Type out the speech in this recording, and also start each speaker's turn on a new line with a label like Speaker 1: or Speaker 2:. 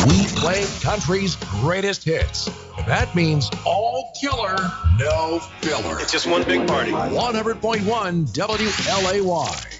Speaker 1: We play country's greatest hits. That means all killer, no filler.
Speaker 2: It's just one big party.
Speaker 1: 100.1 WLAY.